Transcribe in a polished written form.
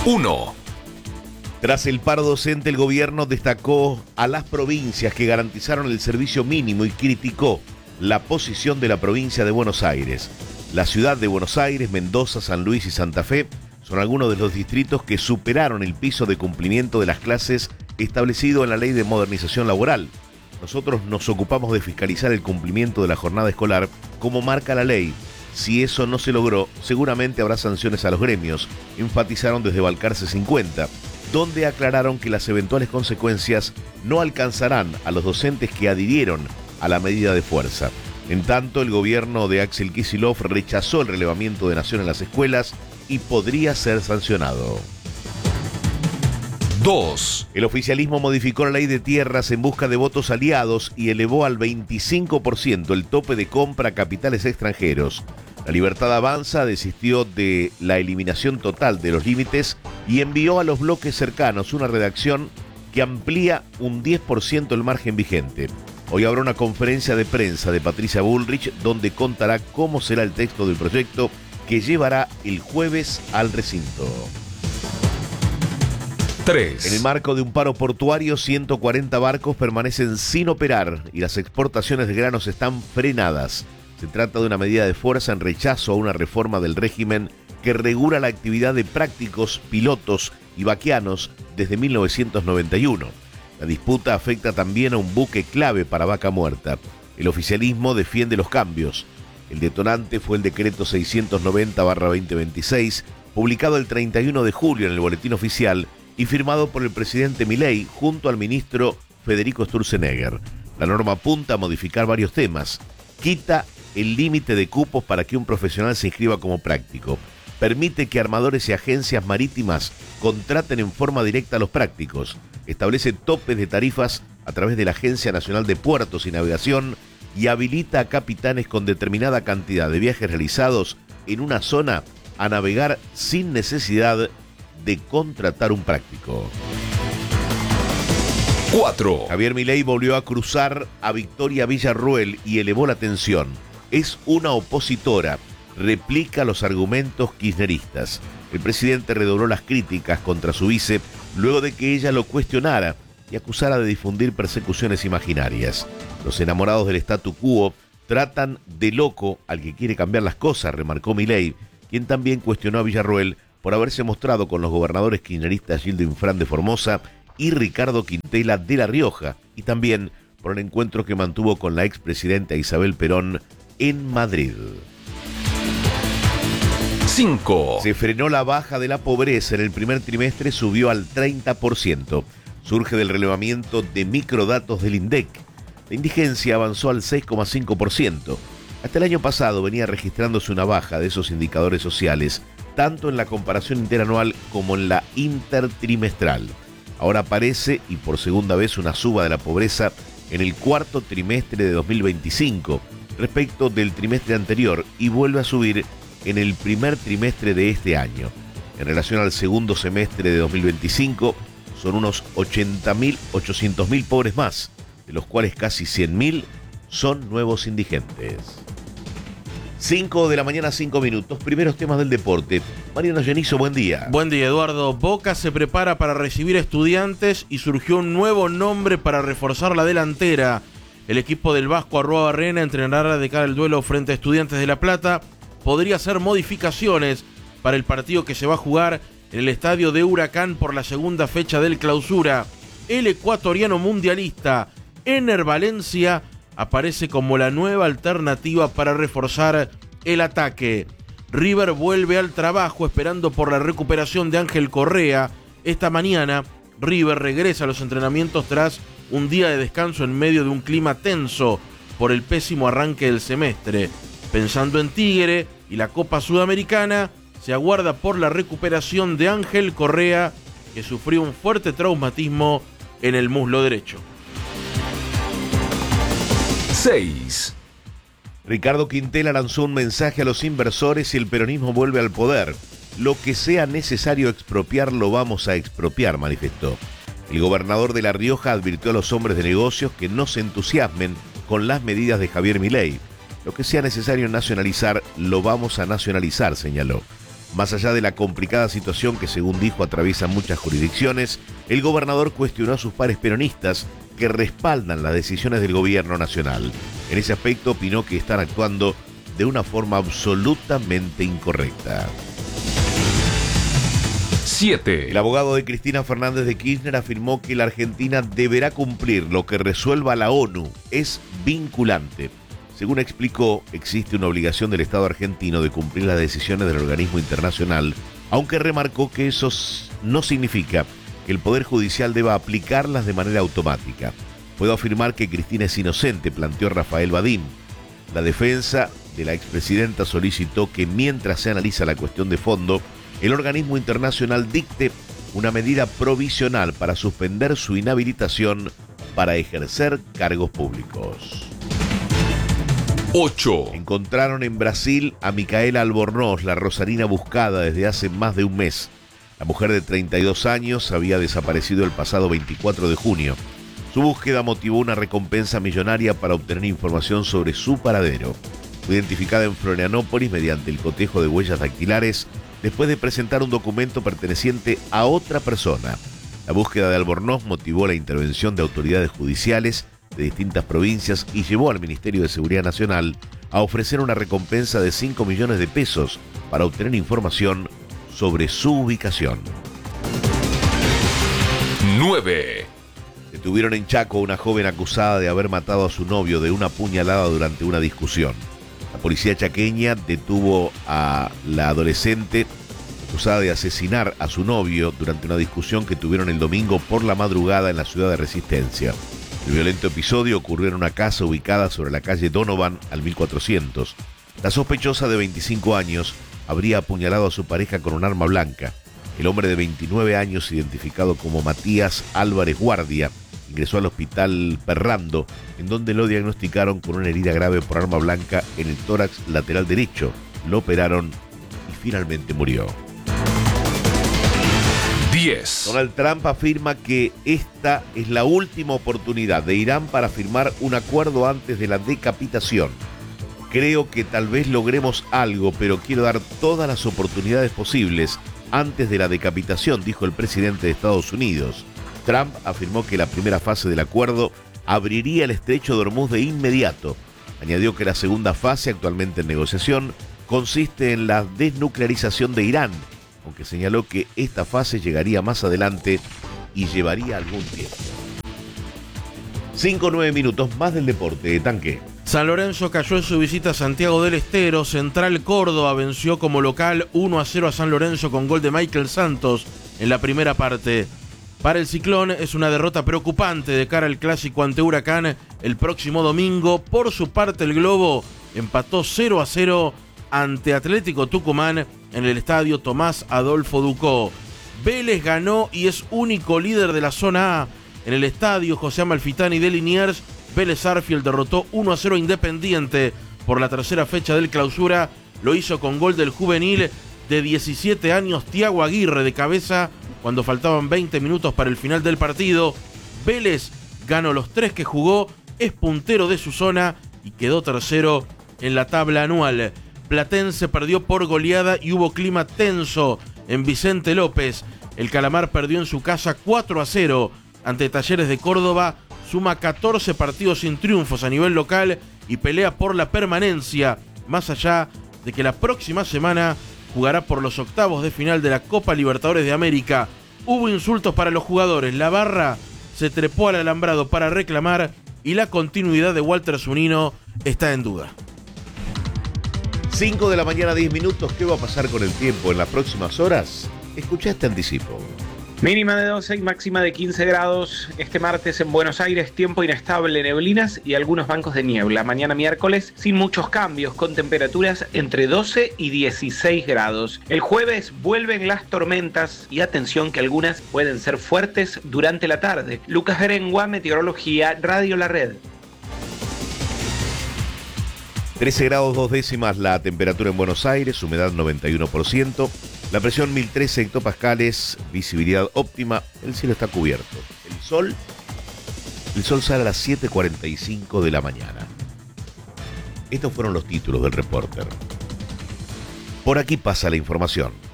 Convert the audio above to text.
1. Tras el paro docente, el gobierno destacó a las provincias que garantizaron el servicio mínimo y criticó la posición de la provincia de Buenos Aires. La ciudad de Buenos Aires, Mendoza, San Luis y Santa Fe son algunos de los distritos que superaron el piso de cumplimiento de las clases establecido en la Ley de Modernización Laboral. Nosotros nos ocupamos de fiscalizar el cumplimiento de la jornada escolar como marca la ley. Si eso no se logró, seguramente habrá sanciones a los gremios, enfatizaron desde Balcarce 50, donde aclararon que las eventuales consecuencias no alcanzarán a los docentes que adhirieron a la medida de fuerza. En tanto, el gobierno de Axel Kicillof rechazó el relevamiento de Nación en las escuelas y podría ser sancionado. 2. El oficialismo modificó la ley de tierras en busca de votos aliados y elevó al 25% el tope de compra a capitales extranjeros. La Libertad Avanza desistió de la eliminación total de los límites y envió a los bloques cercanos una redacción que amplía un 10% el margen vigente. Hoy habrá una conferencia de prensa de Patricia Bullrich donde contará cómo será el texto del proyecto que llevará el jueves al recinto. 3. En el marco de un paro portuario, 140 barcos permanecen sin operar y las exportaciones de granos están frenadas. Se trata de una medida de fuerza en rechazo a una reforma del régimen que regula la actividad de prácticos, pilotos y vaquianos desde 1991. La disputa afecta también a un buque clave para Vaca Muerta. El oficialismo defiende los cambios. El detonante fue el decreto 690/2026, publicado el 31 de julio en el Boletín Oficial y firmado por el presidente Milei junto al ministro Federico Sturzenegger. La norma apunta a modificar varios temas. Quita el límite de cupos para que un profesional se inscriba como práctico. Permite que armadores y agencias marítimas contraten en forma directa a los prácticos. Establece topes de tarifas a través de la Agencia Nacional de Puertos y Navegación y habilita a capitanes con determinada cantidad de viajes realizados en una zona a navegar sin necesidad de contratar un práctico. 4. Javier Milei volvió a cruzar a Victoria Villarruel y elevó la tensión. Es una opositora, replica los argumentos kirchneristas. El presidente redobló las críticas contra su vice luego de que ella lo cuestionara y acusara de difundir persecuciones imaginarias. Los enamorados del statu quo tratan de loco al que quiere cambiar las cosas, remarcó Milei, quien también cuestionó a Villarruel por haberse mostrado con los gobernadores kirchneristas Gildo Infran de Formosa y Ricardo Quintela de La Rioja, y también por el encuentro que mantuvo con la expresidenta Isabel Perón en Madrid. 5. Se frenó la baja de la pobreza en el primer trimestre, subió al 30%. Surge del relevamiento de microdatos del INDEC. La indigencia avanzó al 6,5%. Hasta el año pasado venía registrándose una baja de esos indicadores sociales, tanto en la comparación interanual como en la intertrimestral. Ahora aparece, y por segunda vez, una suba de la pobreza en el cuarto trimestre de 2025 respecto del trimestre anterior y vuelve a subir en el primer trimestre de este año. En relación al segundo semestre de 2025, son unos 800.000 pobres más, de los cuales casi 100.000 son nuevos indigentes. 5 de la mañana, 5 minutos. Primeros temas del deporte. Mariano Genizo, buen día. Buen día, Eduardo. Boca se prepara para recibir Estudiantes y surgió un nuevo nombre para reforzar la delantera. El equipo del Vasco Arruabarrena entrenará de cara al duelo frente a Estudiantes de La Plata. Podría hacer modificaciones para el partido que se va a jugar en el estadio de Huracán por la segunda fecha del Clausura. El ecuatoriano mundialista Ener Valencia aparece como la nueva alternativa para reforzar el ataque. River vuelve al trabajo esperando por la recuperación de Ángel Correa. Esta mañana River regresa a los entrenamientos tras un día de descanso en medio de un clima tenso por el pésimo arranque del semestre. Pensando en Tigre y la Copa Sudamericana, se aguarda por la recuperación de Ángel Correa, que sufrió un fuerte traumatismo en el muslo derecho. 6. Ricardo Quintela lanzó un mensaje a los inversores si el peronismo vuelve al poder. Lo que sea necesario expropiar, lo vamos a expropiar, manifestó. El gobernador de La Rioja advirtió a los hombres de negocios que no se entusiasmen con las medidas de Javier Milei. Lo que sea necesario nacionalizar, lo vamos a nacionalizar, señaló. Más allá de la complicada situación que, según dijo, atraviesa muchas jurisdicciones, el gobernador cuestionó a sus pares peronistas que respaldan las decisiones del gobierno nacional. En ese aspecto opinó que están actuando de una forma absolutamente incorrecta. 7. El abogado de Cristina Fernández de Kirchner afirmó que la Argentina deberá cumplir lo que resuelva la ONU. Es vinculante. Según explicó, existe una obligación del Estado argentino de cumplir las decisiones del organismo internacional, aunque remarcó que eso no significa que el Poder Judicial deba aplicarlas de manera automática. Puedo afirmar que Cristina es inocente, planteó Rafael Badín. La defensa de la expresidenta solicitó que mientras se analiza la cuestión de fondo, el organismo internacional dicte una medida provisional para suspender su inhabilitación para ejercer cargos públicos. 8. Encontraron en Brasil a Micaela Albornoz, la rosarina buscada desde hace más de un mes. La mujer de 32 años había desaparecido el pasado 24 de junio. Su búsqueda motivó una recompensa millonaria para obtener información sobre su paradero. Fue identificada en Florianópolis mediante el cotejo de huellas dactilares después de presentar un documento perteneciente a otra persona. La búsqueda de Albornoz motivó la intervención de autoridades judiciales de distintas provincias y llevó al Ministerio de Seguridad Nacional a ofrecer una recompensa de 5 millones de pesos para obtener información sobre su ubicación. 9. Detuvieron en Chaco a una joven acusada de haber matado a su novio de una puñalada durante una discusión. La policía chaqueña detuvo a la adolescente acusada de asesinar a su novio durante una discusión que tuvieron el domingo por la madrugada en la ciudad de Resistencia. El violento episodio ocurrió en una casa ubicada sobre la calle Donovan al 1400. La sospechosa de 25 años habría apuñalado a su pareja con un arma blanca. El hombre de 29 años, identificado como Matías Álvarez Guardia, ingresó al hospital Perrando, en donde lo diagnosticaron con una herida grave por arma blanca en el tórax lateral derecho. Lo operaron y finalmente murió. 10. Donald Trump afirma que esta es la última oportunidad de Irán para firmar un acuerdo antes de la decapitación. Creo que tal vez logremos algo, pero quiero dar todas las oportunidades posibles antes de la decapitación, dijo el presidente de Estados Unidos. Trump afirmó que la primera fase del acuerdo abriría el estrecho de Hormuz de inmediato. Añadió que la segunda fase, actualmente en negociación, consiste en la desnuclearización de Irán, aunque señaló que esta fase llegaría más adelante y llevaría algún tiempo. 5 o 9 minutos más del deporte, Tanque. San Lorenzo cayó en su visita a Santiago del Estero. Central Córdoba venció como local 1-0 a San Lorenzo con gol de Michael Santos en la primera parte. Para el Ciclón es una derrota preocupante de cara al clásico ante Huracán el próximo domingo. Por su parte, el Globo empató 0-0 ante Atlético Tucumán en el estadio Tomás Adolfo Ducó. Vélez ganó y es único líder de la zona A. En el estadio José Amalfitani de Liniers, Vélez Sarsfield derrotó 1-0 a Independiente por la tercera fecha del clausura. Lo hizo con gol del juvenil de 17 años Thiago Aguirre de cabeza cuando faltaban 20 minutos para el final del partido. Vélez ganó los 3 que jugó, es puntero de su zona y quedó tercero en la tabla anual. Platense perdió por goleada y hubo clima tenso en Vicente López. El Calamar perdió en su casa 4-0 ante Talleres de Córdoba. Suma 14 partidos sin triunfos a nivel local y pelea por la permanencia, más allá de que la próxima semana jugará por los octavos de final de la Copa Libertadores de América. Hubo insultos para los jugadores, la barra se trepó al alambrado para reclamar y la continuidad de Walter Zunino está en duda. 5 de la mañana, 10 minutos. ¿Qué va a pasar con el tiempo en las próximas horas? Escucha este anticipo. Mínima de 12 y máxima de 15 grados. Este martes en Buenos Aires, tiempo inestable, neblinas y algunos bancos de niebla. Mañana miércoles, sin muchos cambios, con temperaturas entre 12 y 16 grados. El jueves vuelven las tormentas y atención que algunas pueden ser fuertes durante la tarde. Lucas Berengua, Meteorología, Radio La Red. 13 grados 2 décimas la temperatura en Buenos Aires, humedad 91%, la presión 1013 hectopascales, visibilidad óptima, el cielo está cubierto. El sol sale a las 7:45 de la mañana. Estos fueron los títulos del Reporter. Por aquí pasa la información.